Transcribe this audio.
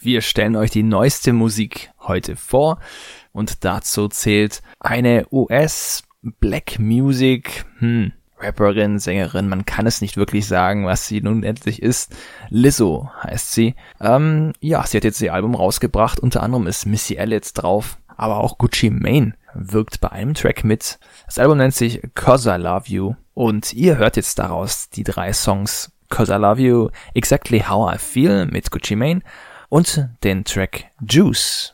Wir stellen euch die neueste Musik heute vor und dazu zählt eine US-Black Music, Rapperin, Sängerin, man kann es nicht wirklich sagen, was sie nun endlich ist. Lizzo heißt sie. Sie hat jetzt ihr Album rausgebracht, unter anderem ist Missy Elliott drauf, aber auch Gucci Mane wirkt bei einem Track mit. Das Album nennt sich 'Cause I Love You und ihr hört jetzt daraus die 3 Songs 'Cause I Love You, Exactly How I Feel mit Gucci Mane und den Track Juice.